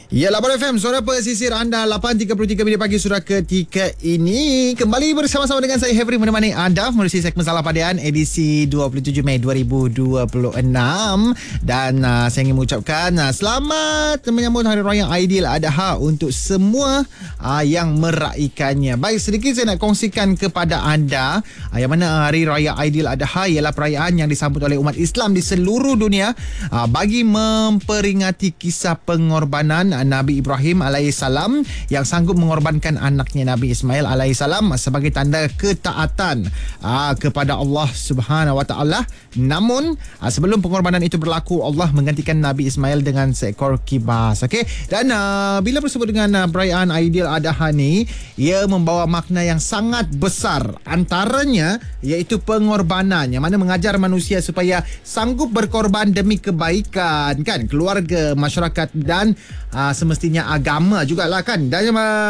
Ya, Lapan FM, suara pesisir anda 8.33 minit pagi sudah ketika ini. Kembali bersama-sama dengan saya, Hefri, menemani anda menerusi segmen Salah Padan edisi 27 Mei 2026. Dan saya ingin mengucapkan selamat menyambut Hari Raya Aidiladha untuk semua yang meraihkannya. Baik, sedikit saya nak kongsikan kepada anda yang mana Hari Raya Aidiladha ialah perayaan yang disambut oleh umat Islam di seluruh dunia bagi memperingati kisah pengorbanan Nabi Ibrahim alaihissalam yang sanggup mengorbankan anaknya Nabi Ismail alaihissalam sebagai tanda ketaatan kepada Allah Subhanahu Wa Taala. Namun sebelum pengorbanan itu berlaku, Allah menggantikan Nabi Ismail dengan seekor kibas. Okey, dan bila bersebut dengan perayaan Aidiladha ni, ia membawa makna yang sangat besar, antaranya iaitu pengorbanan yang mana mengajar manusia supaya sanggup berkorban demi kebaikan kan keluarga, masyarakat dan semestinya agama jugalah kan. Dan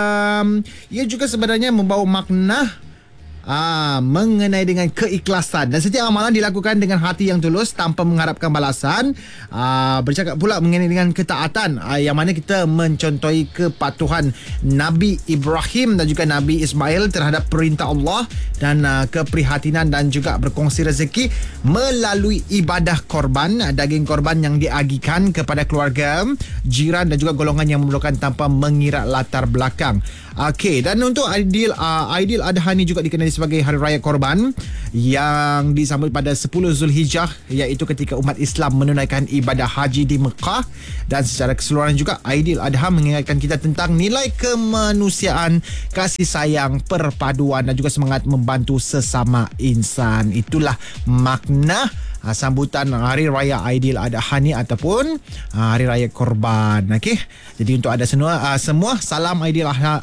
ia juga sebenarnya membawa makna mengenai dengan keikhlasan, dan setiap amalan dilakukan dengan hati yang tulus tanpa mengharapkan balasan. Bercakap pula mengenai dengan ketaatan, yang mana kita mencontohi kepatuhan Nabi Ibrahim dan juga Nabi Ismail terhadap perintah Allah, dan keprihatinan dan juga berkongsi rezeki melalui ibadah korban, daging korban yang diagikan kepada keluarga, jiran dan juga golongan yang memerlukan tanpa mengira latar belakang. Okey, dan untuk Aidiladha ni juga dikenali sebagai Hari Raya Korban yang disambut pada 10 Zulhijjah, iaitu ketika umat Islam menunaikan ibadah haji di Mekah. Dan secara keseluruhan juga Aidiladha mengingatkan kita tentang nilai kemanusiaan, kasih sayang, perpaduan dan juga semangat membantu sesama insan. Itulah makna sambutan Hari Raya Aidiladha ni ataupun Hari Raya Korban. Okey, jadi untuk anda semua salam Aidiladha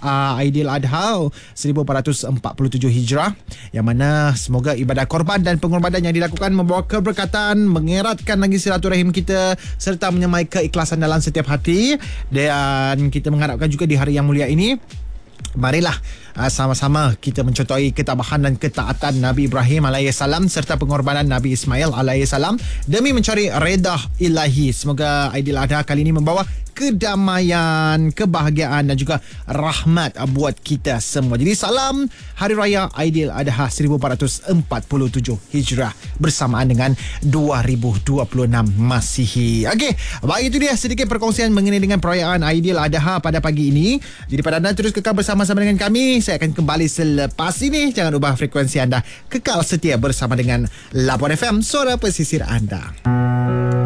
1447 Hijrah, yang mana semoga ibadah korban dan pengorbanan yang dilakukan membawa keberkatan, mengeratkan lagi silaturahim kita serta menyemai keikhlasan dalam setiap hati. Dan kita mengharapkan juga di hari yang mulia ini, marilah sama-sama kita mencontohi ketabahan dan ketaatan Nabi Ibrahim alaihissalam serta pengorbanan Nabi Ismail alaihissalam demi mencari redha ilahi. Semoga Aidiladha kali ini membawa kedamaian, kebahagiaan dan juga rahmat buat kita semua. Jadi salam Hari Raya Aidiladha 1447 Hijrah bersamaan dengan 2026 Masihi. Okey, baik, itu dia sedikit perkongsian mengenai dengan perayaan Aidiladha pada pagi ini. Jadi pada anda terus kekal bersama-sama dengan kami. Saya akan kembali selepas ini. Jangan ubah frekuensi anda. Kekal setia bersama dengan Lapan FM, suara pesisir anda.